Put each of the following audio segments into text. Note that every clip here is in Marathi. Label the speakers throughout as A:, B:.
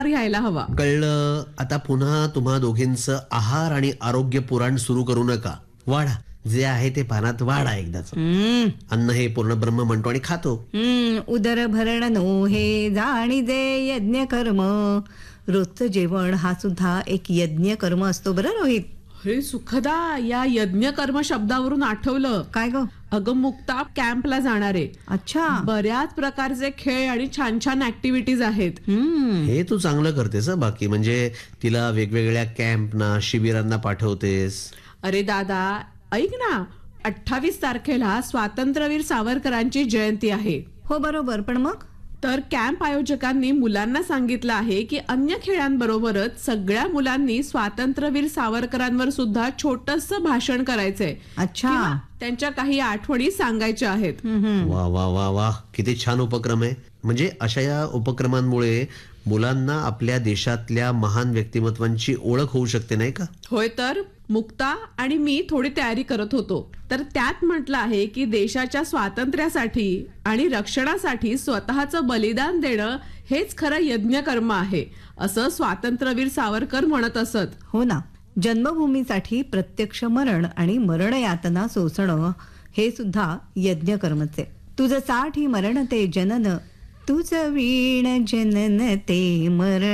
A: घ्यायला हवा.
B: कळलं. आता पुन्हा तुम्हा दोघींचं आहार आणि आरोग्य पुराण सुरू करू नका. वाढा, जे आहे ते पानात वाढा एकदाच. अन्न हे पूर्ण ब्रह्म म्हणतो आणि खातो.
C: उदर भरण नो हे जाणी जे यज्ञ कर्म. रोजचं जेवण हा सुद्धा एक यज्ञ कर्म असतो बरं रोहित.
A: हे सुखदा, या यज्ञ कर्म शब्दावरून आठवलं.
C: काय ग?
A: अगं मुक्ता कॅम्पला जाणार आहे.
C: अच्छा.
A: बऱ्याच प्रकारचे खेळ आणि छान छान ऍक्टिव्हिटीज आहेत.
B: हे तू चांगलं करतेस हं. बाकी म्हणजे तिला वेगवेगळ्या कॅम्पना शिबिरांना पाठवतेस.
A: अरे दादा ऐक ना, 28 तारखेला स्वातंत्र्यवीर सावरकरांची जयंती आहे.
C: हो बरोबर, पण मग?
A: तर कॅम्प आयोजकांनी मुलांना सांगितलं आहे की अन्य खेळांबरोबरच सगळ्या मुलांनी स्वातंत्र्यवीर सावरकरांवर सुद्धा छोटंसं भाषण करायचंय.
C: अच्छा.
A: किंवा त्यांच्या काही आठवणी सांगायच्या आहेत.
B: वा वा वा वा, किती छान उपक्रम आहे. म्हणजे अशा या उपक्रमांमुळे मुलांना आपल्या देशातल्या महान व्यक्तिमत्वांची ओळख होऊ शकते, नाही का?
A: होय, तर मुक्ता आणि मी थोडी तयारी करत होतो. तर त्यात म्हटलं आहे की देशाच्या स्वातंत्र्यासाठी आणि रक्षणासाठी स्वतःचं बलिदान देणं हेच खरं यज्ञ कर्म आहे, असं स्वातंत्र्यवीर सावरकर म्हणत असत.
C: हो ना. जन्मभूमीसाठी प्रत्यक्ष मरण आणि मरण यातना सोसणं हे सुद्धा यज्ञ कर्मच आहे. तुझं साठी मरण ते जनन, तुझ वीण जनन ते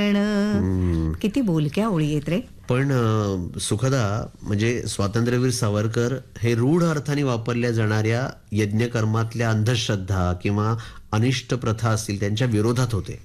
C: मरण. किती बोलक्या ओळी येत रे.
B: पण सुखदा, म्हणजे स्वातंत्र्यवीर सावरकर हे रूढ अर्थाने वापरल्या जाणाऱ्या यज्ञकर्मातल्या अंधश्रद्धा किंवा अनिष्ट प्रथा असतील त्यांच्या विरोधात होते.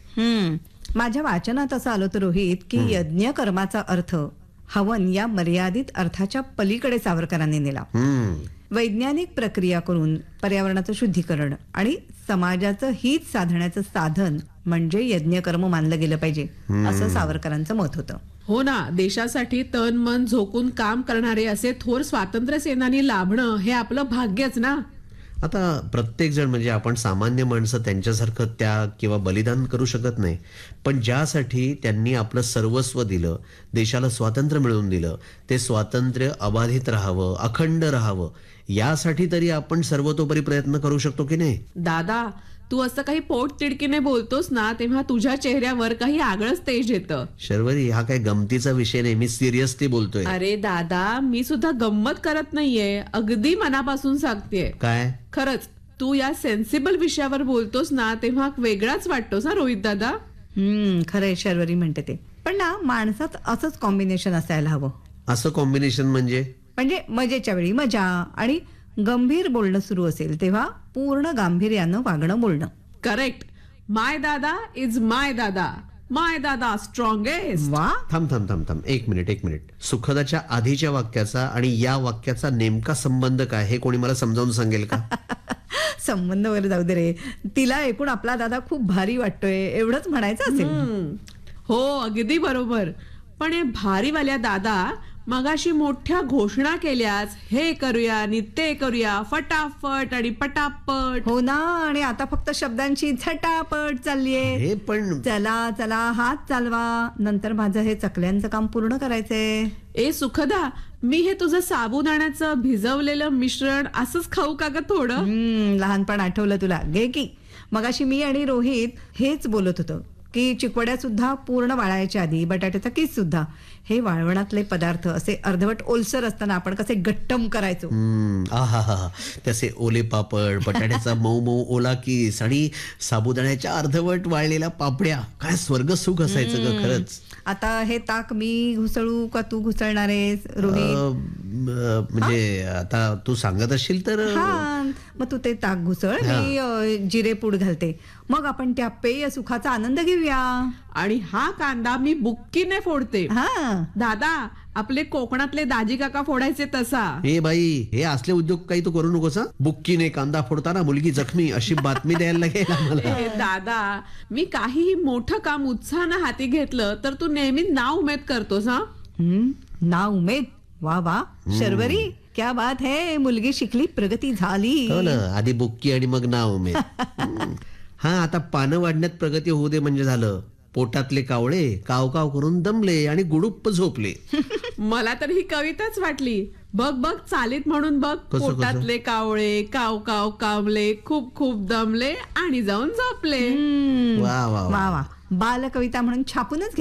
C: माझ्या वाचनात असं आलं तर रोहित की यज्ञ कर्माचा अर्थ हवन या मर्यादित अर्थाच्या पलीकडे सावरकरांनी नेला. वैज्ञानिक प्रक्रिया करून पर्यावरणाचं शुद्धीकरण आणि समाजाचं हित साधण्याचं साधन म्हणजे यज्ञकर्म मानलं गेलं पाहिजे, असं सावरकरांचं मत होतं.
A: हो ना, देशासाठी तन मन झोकून काम करणारे असे थोर स्वातंत्र्य सेनानी लाभणं हे आपलं भाग्यच ना.
B: आता प्रत्येक जण म्हणजे आपण सामान्य माणसं त्यांच्यासारखं त्याग किंवा बलिदान करू शकत नाही. पण ज्यासाठी त्यांनी आपलं सर्वस्व दिलं, देशाला स्वातंत्र्य मिळवून दिलं, ते स्वातंत्र्य अबाधित राहावं, अखंड राहावं, यासाठी तरी आपण सर्वतोपरी प्रयत्न करू शकतो की नाही?
A: दादा, तू असं काही पोट तिडकीने बोलतोस ना, तेव्हा तुझ्या चेहऱ्यावर काही आगळंच तेज येतं.
B: शर्वरी, हा काय गमतीचा विषय नाही, मी सिरियसली बोलतोय.
A: अरे दादा, मी सुद्धा गंमत करत नाहीये, अगदी मनापासून सांगतेय.
B: काय?
A: खरंच तू या सेन्सिबल विषयावर बोलतोस ना, तेव्हा वेगळाच वाटतोस ना रोहित दादा.
C: खरंय, शर्वरी म्हणते ते. पण ना, माणसात असंच कॉम्बिनेशन असायला हवं.
B: असं कॉम्बिनेशन म्हणजे
C: मजेच्या वेळी मजा आणि गंभीर बोलणं सुरू असेल तेव्हा पूर्ण गांभीर्यानं वागणं बोलणं.
A: करेक्ट. माय दादा इज माय दादा, माय दादा स्ट्रॉंगेस्ट.
C: वा.
B: थांब एक मिनिट. सुखदाच्या आधीच्या वाक्याचा आणि या वाक्याचा नेमका संबंध काय हे कोणी मला समजावून सांगेल का?
C: संबंध वगैरे जाऊ दे रे, तिला एकूण आपला दादा खूप भारी वाटतोय एवढंच म्हणायचं असेल.
A: हो, अगदी बरोबर. पण हे भारीवाल्या दादा मगाशी मोठ्या घोषणा केल्यास, हे करूया आणि ते करूया, फटाफट आणि पटापट.
C: हो ना, आणि आता फक्त शब्दांची झटापट चाललीये.
B: पण
C: चला हात चालवा, नंतर माझं हे चकल्यांचं काम पूर्ण करायचंय.
A: ए सुखदा, मी हे तुझं साबुदाण्याचं भिजवलेलं मिश्रण असंच खाऊ का ग थोडं?
C: लहानपण आठवलं तुला? घे की. मगाशी मी आणि रोहित हेच बोलत होतो की चिकवड्या सुद्धा पूर्ण वाळायच्या आधी, बटाट्याचा किस सुद्धा, हे वाळवणातले पदार्थ असे अर्धवट ओलसर असताना आपण कसे गट्टम करायचो.
B: त्याचे ओले पापड, बटाट्याचा मऊ मऊ ओला किस आणि साबुदाण्याच्या अर्धवट वाळलेल्या पापड्या, काय स्वर्ग सुख असायचं ग खरंच.
C: आता हे ताक मी घुसळू का तू घुसळणार आहेस रोहित?
B: म्हणजे आता तू सांगत असशील तर
C: मग तू ते ताक घुसळ, मी जिरेपूड घालते, मग आपण त्या पेय सुखाचा आनंद घेऊया.
A: आणि हा कांदा मी बुक्कीने फोडते. दादा, आपले कोकणातले दाजी काका फोडायचे तसा.
B: ए बाई, हे असले उद्योग काही तू करू नकोस. बुक्कीने कांदा फोडताना मुलगी जखमी अशी बातमी द्यायला लागेल.
A: दादा, मी काहीही मोठं काम उत्साहानं हाती घेतलं तर तू नेहमी नाव उमेद करतोस.
C: नाव उमेद? वा वा शर्वरी, क्या बात है. मुलगी शिकली, प्रगती झाली.
B: हो ना, आधी बुक्की आणि मग नाव उमेद. आता पानं वाढण्यात प्रगती होऊ दे म्हणजे झालं. पोटातले कावळे काव काव करून दमले आणि गुडुप्प झोपले.
A: मला तर ही कविताच वाटली. बघ चालीत म्हणून बघ. पोटातले कावळे काव काव कावले, खूप खूप दमले आणि जाऊन झोपले.
B: वा वा
C: वा वा. बालकविता म्हणून छापूनच